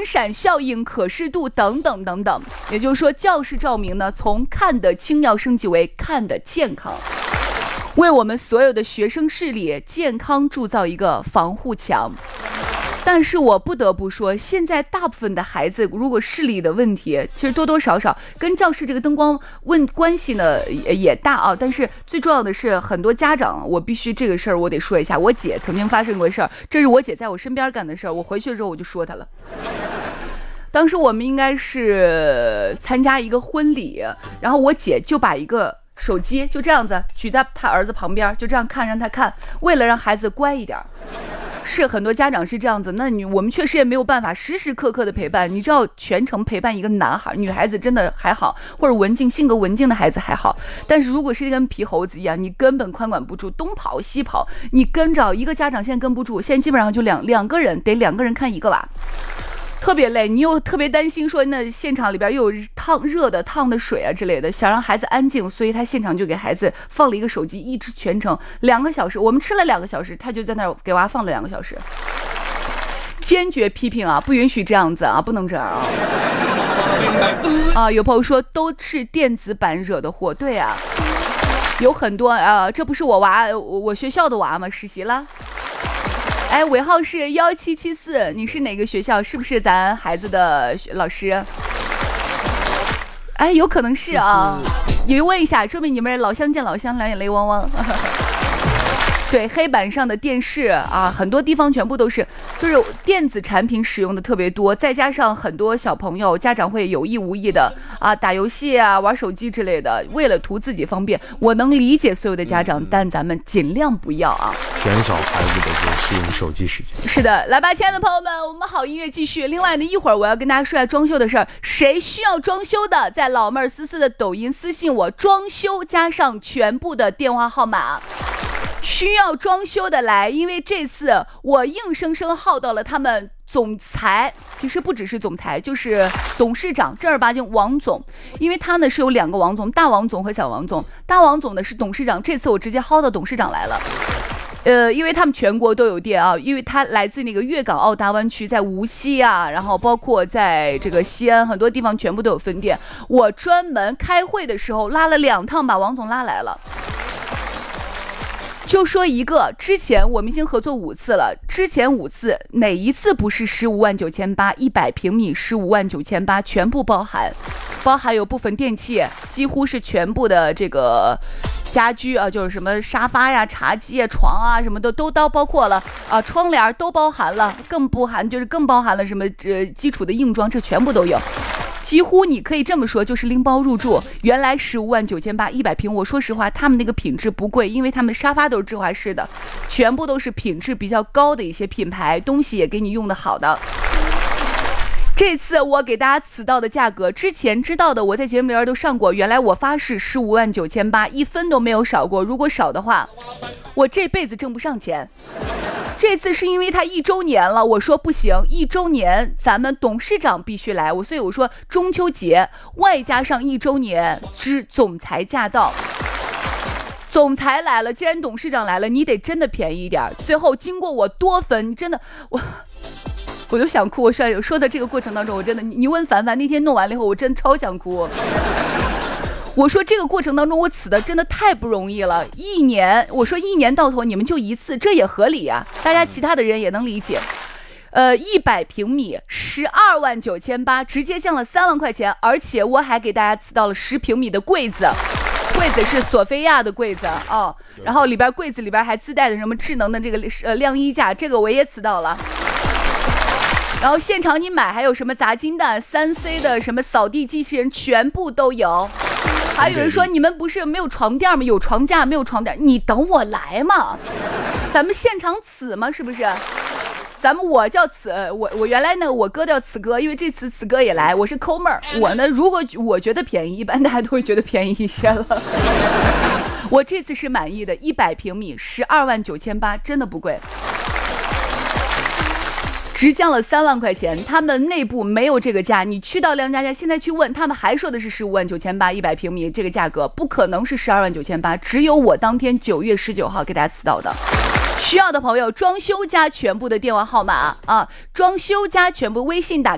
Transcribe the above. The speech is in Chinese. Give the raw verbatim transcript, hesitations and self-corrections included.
闪效应、可视度等等等等。也就是说，教室照明呢，从看得清要升级为看得健康，为我们所有的学生视力健康铸造一个防护墙。但是我不得不说，现在大部分的孩子如果视力的问题，其实多多少少跟教室这个灯光问关系呢也也大啊。但是最重要的是，很多家长，我必须这个事儿我得说一下。我姐曾经发生过事儿，这是我姐在我身边干的事儿。我回去的时候我就说她了。当时我们应该是参加一个婚礼，然后我姐就把一个手机就这样子举在她儿子旁边，就这样看，让他看，为了让孩子乖一点。是很多家长是这样子，那你我们确实也没有办法时时刻刻的陪伴。你知道全程陪伴一个男孩，女孩子真的还好，或者文静性格文静的孩子还好，但是如果是跟皮猴子一样，你根本宽管不住，东跑西跑，你跟着一个家长现在跟不住，现在基本上就两两个人得两个人看一个娃，特别累。你又特别担心说那现场里边又有烫热的烫的水啊之类的，想让孩子安静，所以他现场就给孩子放了一个手机，一直全程两个小时，我们吃了两个小时，他就在那儿给娃放了两个小时。坚决批评啊，不允许这样子啊，不能这样啊！啊，有朋友说都是电子版惹的祸，对啊，有很多啊、呃，这不是我娃，我我学校的娃吗？实习了。哎，尾号是幺七七四，你是哪个学校？是不是咱孩子的老师？哎，有可能是啊，也问一下，说明你们老乡见老乡，两眼泪汪汪。对，黑板上的电视啊，很多地方全部都是，就是电子产品使用的特别多，再加上很多小朋友家长会有意无意的啊打游戏啊、玩手机之类的，为了图自己方便。我能理解所有的家长，但咱们尽量不要啊， 减少孩子的这个适应手机时间。 是的，来吧，亲爱的朋友们，我们好音乐继续。另外呢，一会儿我要跟大家说一下装修的事儿，谁需要装修的，在老妹儿思思的抖音私信我，装修加上全部的电话号码。需要装修的来，因为这次我硬生生耗到了他们总裁，其实不只是总裁，就是董事长，正儿八经王总，因为他呢是有两个王总，大王总和小王总，大王总呢是董事长，这次我直接薅到董事长来了。呃，因为他们全国都有店啊，因为他来自那个粤港澳大湾区，在无锡啊，然后包括在这个西安，很多地方全部都有分店。我专门开会的时候拉了两趟，把王总拉来了。就说一个，之前我们已经合作五次了，之前五次哪一次不是十五万九千八，一百平米十五万九千八，全部包含，包含有部分电器，几乎是全部的这个家居啊，就是什么沙发呀、茶几啊、床啊，什么的都都包括了啊，窗帘都包含了，更不含就是更包含了什么这基础的硬装，这全部都有。几乎你可以这么说，就是拎包入住。原来十五万九千八一百平，我说实话，他们那个品质不贵，因为他们沙发都是芝华士的，全部都是品质比较高的一些品牌，东西也给你用的好的。这次我给大家此道的价格，之前知道的我在节目里边都上过，原来我发誓十五万九千八，一分都没有少过。如果少的话，我这辈子挣不上钱。这次是因为他一周年了，我说不行，一周年咱们董事长必须来，我所以我说中秋节外加上一周年之总裁驾到。总裁来了，既然董事长来了，你得真的便宜一点。最后经过我多分，真的我我都想哭。我说说的这个过程当中，我真的，你问凡凡那天弄完了以后，我真的超想哭。我说这个过程当中我死的真的太不容易了，一年，我说一年到头你们就一次，这也合理啊，大家其他的人也能理解。呃，一百平米十二万九千八，直接降了三万块钱，而且我还给大家赐到了十平米的柜子，柜子是索菲亚的柜子哦，然后里边柜子里边还自带的什么智能的这个呃晾衣架，这个我也赐到了。然后现场你买还有什么砸金蛋、三 C 的什么扫地机器人，全部都有。还有人说你们不是没有床垫吗？有床架没有床垫？你等我来嘛，咱们现场此嘛，是不是？咱们我叫此，我我原来那个我哥叫此哥，因为这次此哥也来，我是抠妹儿。我呢，如果我觉得便宜，一般大家都会觉得便宜一些了。我这次是满意的，一百平米十二万九千八，真的不贵。直降了三万块钱，他们内部没有这个价。你去到亮家家，现在去问他们，还说的是十五万九千八一百平米这个价格，不可能是十二万九千八，只有我当天九月十九号给大家赐到的。需要的朋友，装修加全部的电话号码啊，装修加全部微信打。